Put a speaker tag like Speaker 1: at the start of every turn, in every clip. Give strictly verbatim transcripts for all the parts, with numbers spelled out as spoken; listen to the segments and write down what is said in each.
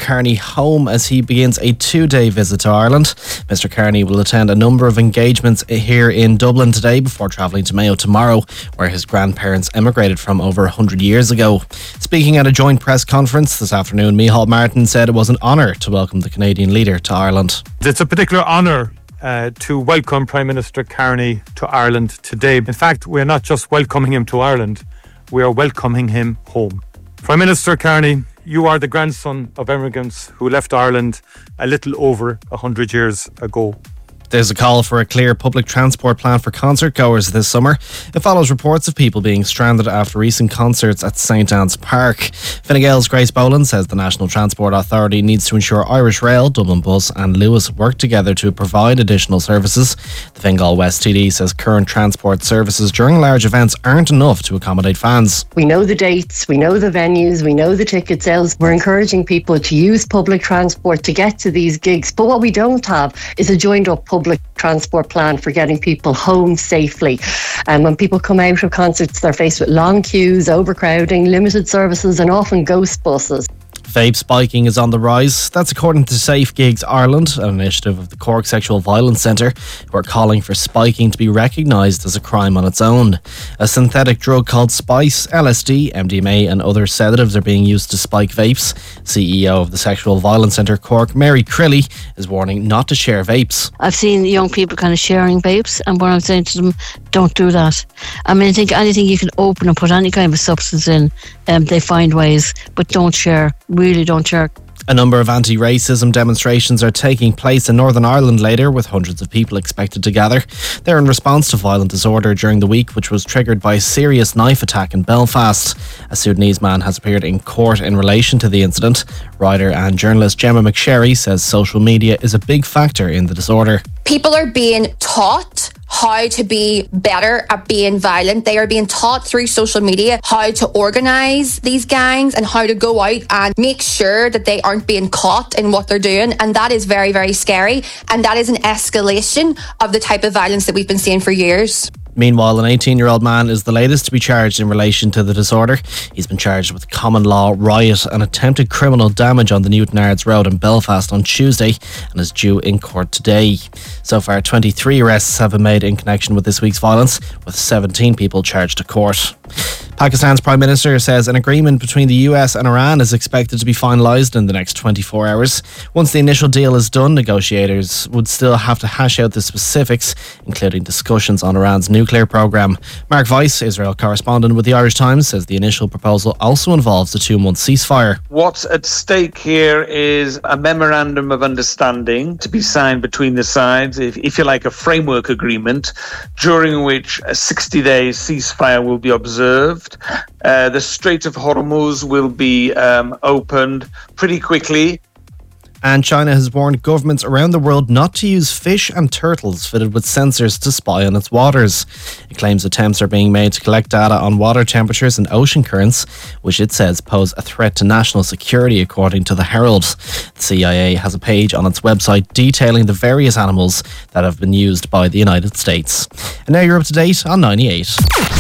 Speaker 1: Carney home as he begins a two-day visit to Ireland. Mister Carney will attend a number of engagements here in Dublin today before travelling to Mayo tomorrow, where his grandparents emigrated from over one hundred years ago. Speaking at a joint press conference this afternoon, Micheál Martin said it was an honour to welcome the Canadian leader to Ireland.
Speaker 2: It's a particular honour Uh, to welcome Prime Minister Carney to Ireland today. In fact, we're not just welcoming him to Ireland, we are welcoming him home. Prime Minister Carney, you are the grandson of immigrants who left Ireland a little over one hundred years ago.
Speaker 1: There's a call for a clear public transport plan for concert goers this summer. It follows reports of people being stranded after recent concerts at St Anne's Park. Fine Gael's Grace Boland says the National Transport Authority needs to ensure Irish Rail, Dublin Bus and Lewis work together to provide additional services. The Fine Gael West T D says current transport services during large events aren't enough to accommodate fans.
Speaker 3: We know the dates, we know the venues, we know the ticket sales. We're encouraging people to use public transport to get to these gigs. But what we don't have is a joined up public public transport plan for getting people home safely. And when people come out of concerts, they're faced with long queues, overcrowding, limited services and often ghost buses.
Speaker 1: Vape spiking is on the rise. That's according to Safe Gigs Ireland, an initiative of the Cork Sexual Violence Centre, who are calling for spiking to be recognised as a crime on its own. A synthetic drug called Spice, L S D, M D M A and other sedatives are being used to spike vapes. C E O of the Sexual Violence Centre Cork, Mary Crilly, is warning not to share vapes.
Speaker 4: I've seen young people kind of sharing vapes, and what I'm saying to them, don't do that. I mean, I think anything you can open and put any kind of a substance in, um, they find ways, but don't share. Really don't share.
Speaker 1: A number of anti-racism demonstrations are taking place in Northern Ireland later, with hundreds of people expected to gather. They're in response to violent disorder during the week, which was triggered by a serious knife attack in Belfast. A Sudanese man has appeared in court in relation to the incident. Writer and journalist Gemma McSherry says social media is a big factor in the disorder.
Speaker 5: People are being taught how to be better at being violent. They are being taught through social media how to organise these gangs and how to go out and make sure that they aren't being caught in what they're doing. And that is very, very scary. And that is an escalation of the type of violence that we've been seeing for years.
Speaker 1: Meanwhile, an eighteen-year-old man is the latest to be charged in relation to the disorder. He's been charged with common law riot and attempted criminal damage on the Newtownards Road in Belfast on Tuesday and is due in court today. So far, twenty-three arrests have been made in connection with this week's violence, with seventeen people charged to court. Pakistan's Prime Minister says an agreement between the U S and Iran is expected to be finalised in the next twenty-four hours. Once the initial deal is done, negotiators would still have to hash out the specifics, including discussions on Iran's nuclear programme. Mark Weiss, Israel correspondent with the Irish Times, says the initial proposal also involves a two-month ceasefire.
Speaker 6: What's at stake here is a memorandum of understanding to be signed between the sides, if, if you like, a framework agreement, during which a sixty-day ceasefire will be observed. Uh, the Strait of Hormuz will be um, opened pretty quickly.
Speaker 1: And China has warned governments around the world not to use fish and turtles fitted with sensors to spy on its waters. It claims attempts are being made to collect data on water temperatures and ocean currents, which it says pose a threat to national security, according to the Herald. The C I A has a page on its website detailing the various animals that have been used by the United States. And now you're up to date on ninety-eight.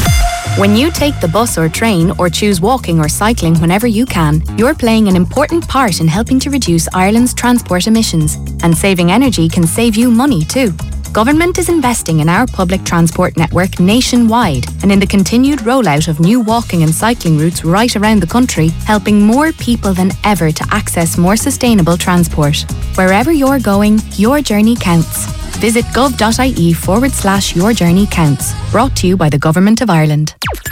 Speaker 7: When you take the bus or train or choose walking or cycling whenever you can, you're playing an important part in helping to reduce Ireland's transport emissions. And saving energy can save you money too. Government is investing in our public transport network nationwide and in the continued rollout of new walking and cycling routes right around the country, helping more people than ever to access more sustainable transport. Wherever you're going, your journey counts. Visit gov.ie forward slash your journey counts. Brought to you by the Government of Ireland.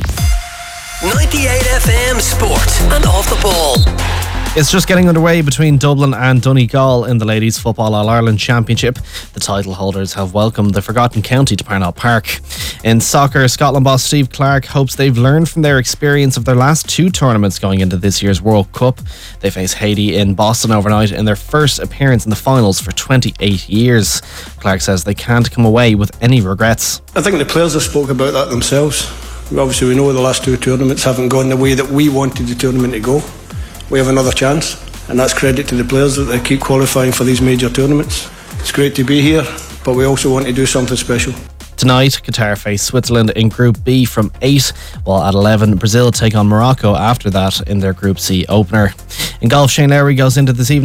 Speaker 8: ninety-eight F M Sport and Off the Ball.
Speaker 1: It's just getting underway between Dublin and Donegal in the Ladies Football All-Ireland Championship. The title holders have welcomed the Forgotten County to Parnell Park. In soccer, Scotland boss Steve Clarke hopes they've learned from their experience of their last two tournaments going into this year's World Cup. They face Haiti in Boston overnight in their first appearance in the finals for twenty-eight years. Clarke says they can't come away with any regrets.
Speaker 9: I think the players have spoke about that themselves. Obviously, we know the last two tournaments haven't gone the way that we wanted the tournament to go. We have another chance, and that's credit to the players that they keep qualifying for these major tournaments. It's great to be here, but we also want to do something special.
Speaker 1: Tonight, Qatar face Switzerland in Group B from eight, while at eleven, Brazil take on Morocco after that in their Group C opener. In golf, Shane Lowry goes into this evening